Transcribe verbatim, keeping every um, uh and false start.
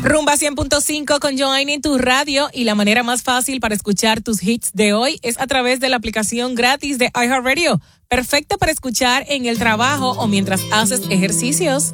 Rumba cien punto cinco con Joanny en tu radio, y la manera más fácil para escuchar tus hits de hoy es a través de la aplicación gratis de iHeartRadio. Perfecta para escuchar en el trabajo o mientras haces ejercicios.